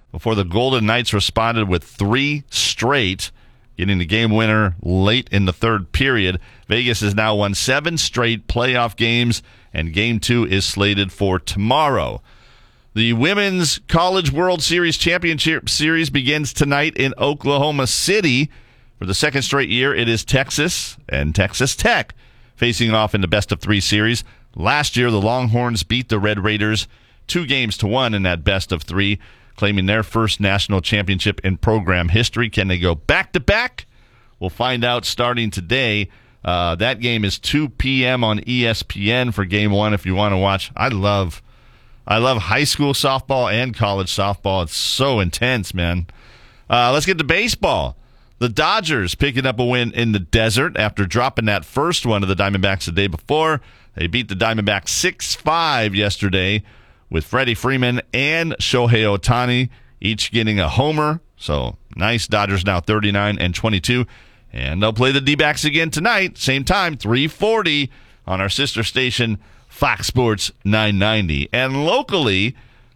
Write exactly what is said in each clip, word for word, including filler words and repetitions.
before the Golden Knights responded with three straight, getting the game winner late in the third period. Vegas has now won seven straight playoff games, and Game two is slated for tomorrow. The Women's College World Series Championship Series begins tonight in Oklahoma City. For the second straight year, it is Texas and Texas Tech facing off in the best-of-three series. Last year, the Longhorns beat the Red Raiders two games to one in that best-of-three, claiming their first national championship in program history. Can they go back-to-back? We'll find out starting today. Uh, that game is two p.m. on E S P N for Game one if you want to watch. I love I love high school softball and college softball. It's so intense, man. Uh, let's get to baseball. The Dodgers picking up a win in the desert after dropping that first one to the Diamondbacks the day before. They beat the Diamondbacks six five yesterday with Freddie Freeman and Shohei Ohtani each getting a homer. So nice. Dodgers now thirty-nine and twenty-two. And they'll play the D-backs again tonight, same time, three forty on our sister station, Fox Sports nine ninety. And locally,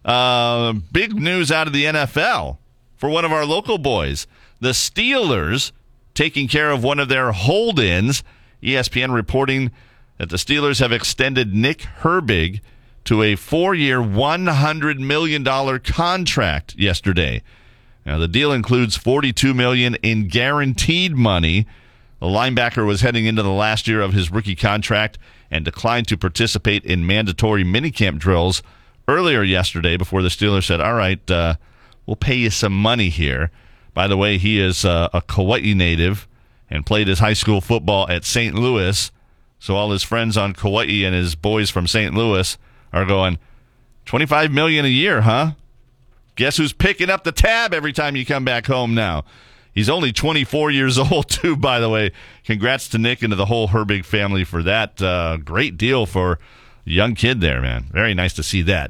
uh, big news out of the N F L for one of our local boys. The Steelers taking care of one of their hold-ins. E S P N reporting that the Steelers have extended Nick Herbig to a four-year, one hundred million dollars contract yesterday. Now, the deal includes forty-two million dollars in guaranteed money. The linebacker was heading into the last year of his rookie contract and declined to participate in mandatory minicamp drills earlier yesterday before the Steelers said, all right, uh, we'll pay you some money here. By the way, he is uh, a Kauai native and played his high school football at Saint Louis. So all his friends on Kauai and his boys from Saint Louis are going, twenty-five million dollars a year, huh? Guess who's picking up the tab every time you come back home now? He's only twenty-four years old, too, by the way. Congrats to Nick and to the whole Herbig family for that. Uh, great deal for a young kid there, man. Very nice to see that.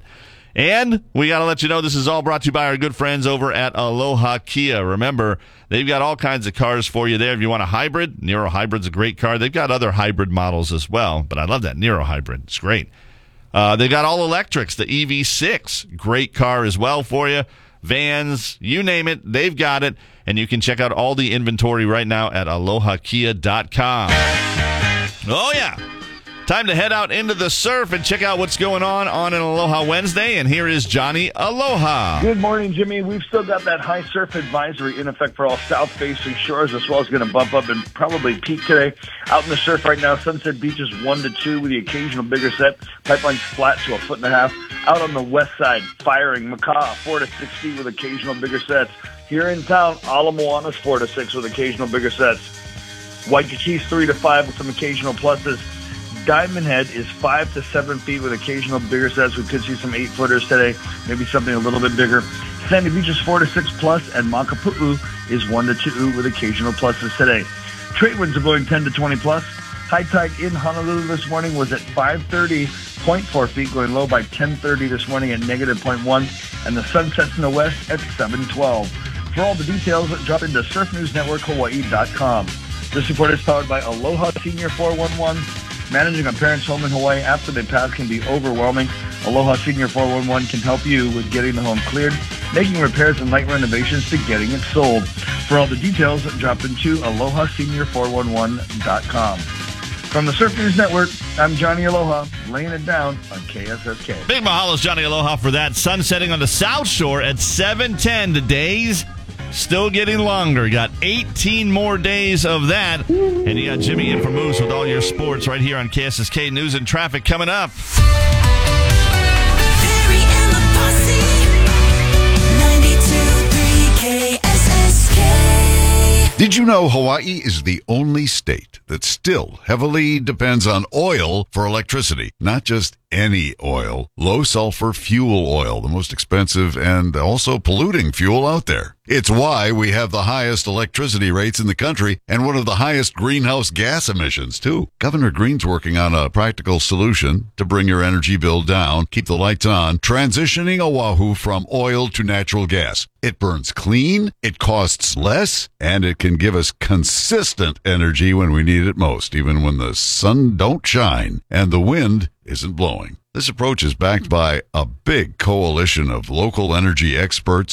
And we got to let you know this is all brought to you by our good friends over at Aloha Kia. Remember, they've got all kinds of cars for you there. If you want a hybrid, Nero Hybrid's a great car. They've got other hybrid models as well, but I love that Nero Hybrid. It's great. Uh, they got all electrics, the E V six. Great car as well for you. Vans, you name it, they've got it. And you can check out all the inventory right now at aloha kia dot com. Oh, yeah. Time to head out into the surf and check out what's going on on an Aloha Wednesday. And here is Johnny Aloha. Good morning, Jimmy. We've still got that high surf advisory in effect for all south-facing shores, as well as going to bump up and probably peak today. Out in the surf right now, Sunset Beach is one to two with the occasional bigger set. Pipeline's flat to a foot and a half. Out on the west side, firing Maka'a four to six feet with occasional bigger sets. Here in town, Ala Moana's four to six with occasional bigger sets. Waikiki's three to five with some occasional pluses. Diamond Head is five to seven feet with occasional bigger sets. We could see some eight footers today, maybe something a little bit bigger. Sandy Beach is four to six plus, and Makapu'u is one to two with occasional pluses today. Trade winds are blowing ten to twenty plus. High tide in Honolulu this morning was at five thirty, zero point four feet, going low by ten thirty this morning at negative zero point one, and the sun sets in the west at seven twelve. For all the details, drop into surf news network hawaii dot com. This report is powered by Aloha Senior four one one. Managing a parent's home in Hawaii after they pass can be overwhelming. Aloha Senior four one one can help you with getting the home cleared, making repairs and light renovations to getting it sold. For all the details, drop into aloha senior four one one dot com. From the Surf News Network, I'm Johnny Aloha, laying it down on K S S K. Big mahalos, Johnny Aloha, for that. Sun setting on the South Shore at seven ten. The days still getting longer. Got eighteen more days of that. And you got Jimmy in for Moose with all your sports right here on K S S K News and Traffic coming up. Perry and the Posse, ninety-two point three K S S K. Did you know Hawaii is the only state that still heavily depends on oil for electricity? Not just any oil, low sulfur fuel oil, the most expensive and also polluting fuel out there. It's why we have the highest electricity rates in the country and one of the highest greenhouse gas emissions, too. Governor Green's working on a practical solution to bring your energy bill down, keep the lights on, transitioning Oahu from oil to natural gas. It burns clean, it costs less, and it can give us consistent energy when we need it most, even when the sun don't shine and the wind isn't blowing. This approach is backed by a big coalition of local energy experts